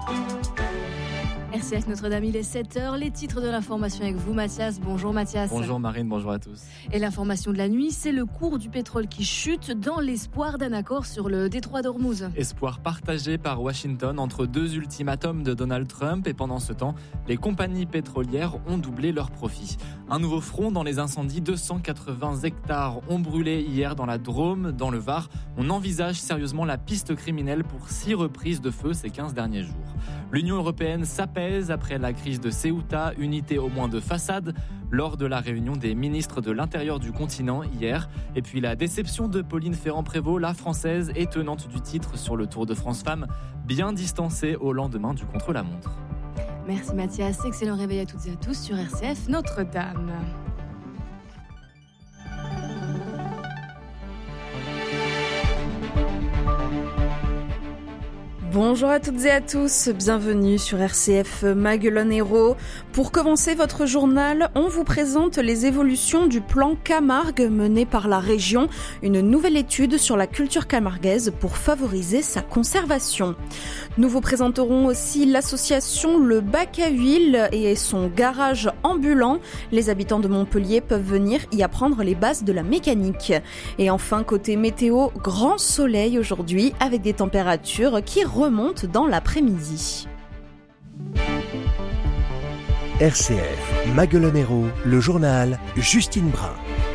RCF Notre-Dame, il est 7h. Les titres de l'information avec vous, Mathias. Bonjour Mathias. Bonjour Marine, bonjour à tous. Et l'information de la nuit, c'est le cours du pétrole qui chute dans l'espoir d'un accord sur le détroit d'Ormuz. Espoir partagé par Washington entre deux ultimatums de Donald Trump, et pendant ce temps, les compagnies pétrolières ont doublé leurs profits. Un nouveau front dans les incendies, 280 hectares ont brûlé hier dans la Drôme, dans le Var. On envisage sérieusement la piste criminelle pour 6 reprises de feu ces 15 derniers jours. L'Union européenne s'apaise après la crise de Ceuta, unité au moins de façade, lors de la réunion des ministres de l'intérieur du continent hier. Et puis la déception de Pauline Ferrand-Prévot, la française et tenante du titre sur le Tour de France Femmes, bien distancée au lendemain du contre-la-montre. Merci Mathias, excellent réveil à toutes et à tous sur RCF Notre-Dame. Bonjour à toutes et à tous, bienvenue sur RCF Maguelone Hérault. Pour commencer votre journal, on vous présente les évolutions du plan Camargue mené par la région, une nouvelle étude sur la culture camarguaise pour favoriser sa conservation. Nous vous présenterons aussi l'association Le Bac à Huile et son garage ambulant. Les habitants de Montpellier peuvent venir y apprendre les bases de la mécanique. Et enfin, côté météo, grand soleil aujourd'hui avec des températures qui remonte dans l'après-midi. RCF Maguelone Hérault, le journal Justine Brun.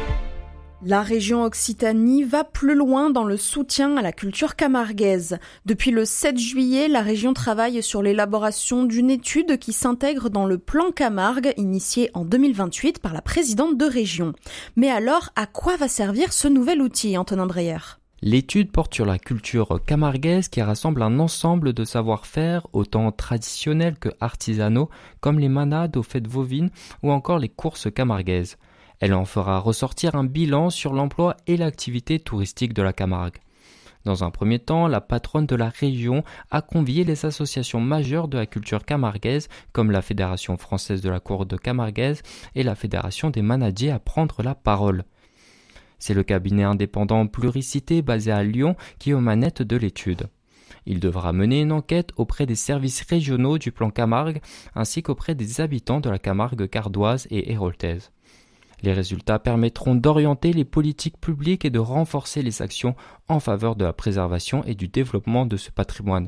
La région Occitanie va plus loin dans le soutien à la culture camarguaise. Depuis le 7 juillet, la région travaille sur l'élaboration d'une étude qui s'intègre dans le plan Camargue, initié en 2028 par la présidente de région. Mais alors, à quoi va servir ce nouvel outil, Antonin Dreyer ? L'étude porte sur la culture camarguaise qui rassemble un ensemble de savoir-faire autant traditionnels que artisanaux comme les manades aux fêtes vovines ou encore les courses camarguaises. Elle en fera ressortir un bilan sur l'emploi et l'activité touristique de la Camargue. Dans un premier temps, la patronne de la région a convié les associations majeures de la culture camarguaise comme la Fédération française de la course camarguaise et la Fédération des manadiers à prendre la parole. C'est le cabinet indépendant Pluricité basé à Lyon qui est aux manettes de l'étude. Il devra mener une enquête auprès des services régionaux du plan Camargue ainsi qu'auprès des habitants de la Camargue cardoise et héraultaise. Les résultats permettront d'orienter les politiques publiques et de renforcer les actions en faveur de la préservation et du développement de ce patrimoine.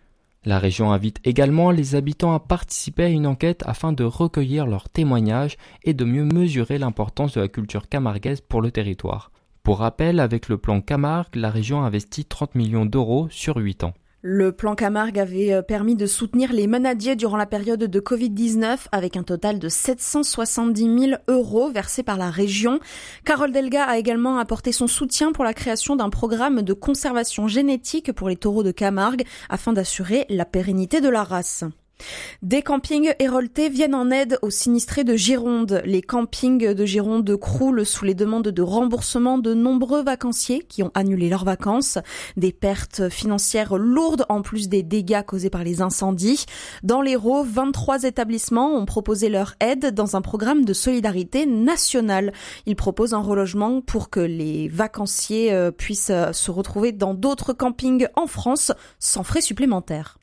La région invite également les habitants à participer à une enquête afin de recueillir leurs témoignages et de mieux mesurer l'importance de la culture camarguaise pour le territoire. Pour rappel, avec le plan Camargue, la région a investi 30 millions d'euros sur 8 ans. Le plan Camargue avait permis de soutenir les manadiers durant la période de Covid-19 avec un total de 770 000 € versés par la région. Carole Delga a également apporté son soutien pour la création d'un programme de conservation génétique pour les taureaux de Camargue afin d'assurer la pérennité de la race. Des campings héraultais viennent en aide aux sinistrés de Gironde. Les campings de Gironde croulent sous les demandes de remboursement de nombreux vacanciers qui ont annulé leurs vacances. Des pertes financières lourdes en plus des dégâts causés par les incendies. Dans l'Hérault, 23 établissements ont proposé leur aide dans un programme de solidarité nationale. Ils proposent un relogement pour que les vacanciers puissent se retrouver dans d'autres campings en France sans frais supplémentaires.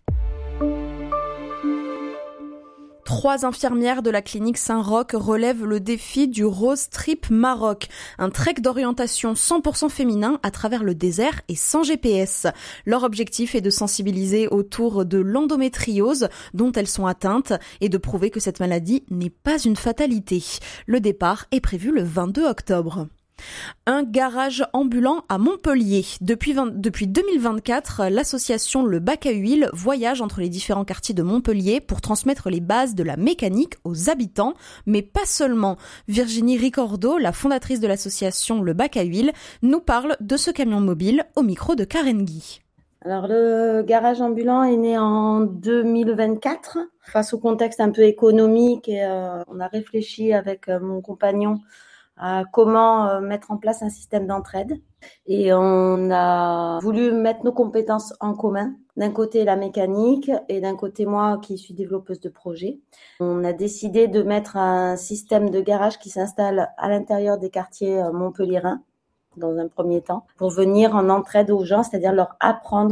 3 infirmières de la clinique Saint-Roch relèvent le défi du Rose Trip Maroc, un trek d'orientation 100% féminin à travers le désert et sans GPS. Leur objectif est de sensibiliser autour de l'endométriose dont elles sont atteintes et de prouver que cette maladie n'est pas une fatalité. Le départ est prévu le 22 octobre. Un garage ambulant à Montpellier. Depuis 2024, l'association Le Bac à Huile voyage entre les différents quartiers de Montpellier pour transmettre les bases de la mécanique aux habitants, mais pas seulement. Virginie Ricordo, la fondatrice de l'association Le Bac à Huile, nous parle de ce camion mobile au micro de Karen Guy. Alors le garage ambulant est né en 2024 face au contexte un peu économique et on a réfléchi avec mon compagnon à comment mettre en place un système d'entraide. Et on a voulu mettre nos compétences en commun. D'un côté la mécanique et d'un côté moi qui suis développeuse de projet. On a décidé de mettre un système de garage qui s'installe à l'intérieur des quartiers montpelliérains dans un premier temps pour venir en entraide aux gens, c'est-à-dire leur apprendre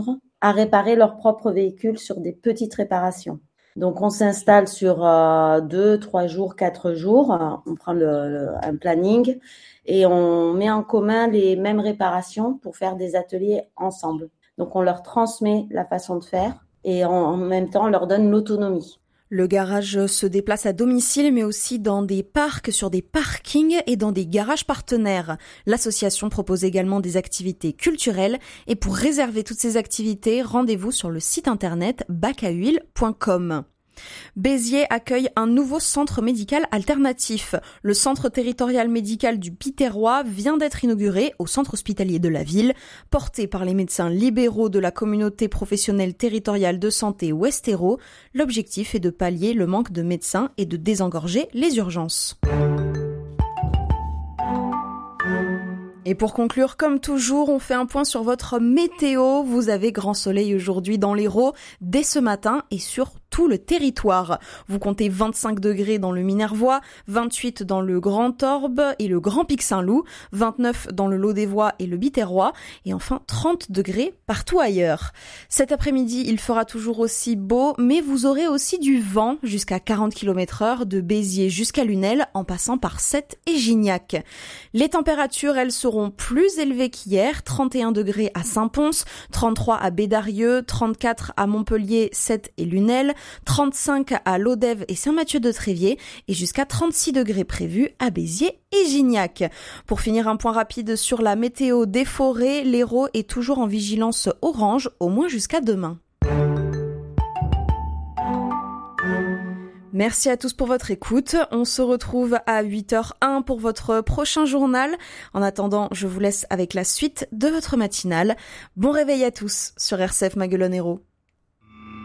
à réparer leur propre véhicule sur des petites réparations. Donc, on s'installe sur 2, 3 jours, 4 jours. On prend un planning et on met en commun les mêmes réparations pour faire des ateliers ensemble. Donc, on leur transmet la façon de faire et en même temps, on leur donne l'autonomie. Le garage se déplace à domicile, mais aussi dans des parcs, sur des parkings et dans des garages partenaires. L'association propose également des activités culturelles. Et pour réserver toutes ces activités, rendez-vous sur le site internet bacahuile.com. Béziers accueille un nouveau centre médical alternatif. Le centre territorial médical du Biterrois vient d'être inauguré au centre hospitalier de la ville, porté par les médecins libéraux de la communauté professionnelle territoriale de santé Ouest-Hérault. L'objectif est de pallier le manque de médecins et de désengorger les urgences. Et pour conclure, comme toujours, on fait un point sur votre météo. Vous avez grand soleil aujourd'hui dans l'Hérault dès ce matin et sur tout le territoire. Vous comptez 25 degrés dans le Minervois, 28 dans le Grand Orbe et le Grand Pic Saint-Loup, 29 dans le Lot-des-Voix et le Biterrois, et enfin 30 degrés partout ailleurs. Cet après-midi, il fera toujours aussi beau, mais vous aurez aussi du vent jusqu'à 40 km/h de Béziers jusqu'à Lunel, en passant par Sète et Gignac. Les températures, elles seront plus élevées qu'hier, 31 degrés à Saint-Pons, 33 à Bédarieux, 34 à Montpellier, Sète et Lunel, 35 à Lodève et Saint-Mathieu-de-Tréviers et jusqu'à 36 degrés prévus à Béziers et Gignac. Pour finir, un point rapide sur la météo des forêts. L'Hérault est toujours en vigilance orange, au moins jusqu'à demain. Merci à tous pour votre écoute. On se retrouve à 8h01 pour votre prochain journal. En attendant, je vous laisse avec la suite de votre matinale. Bon réveil à tous sur RCF Maguelone Hérault.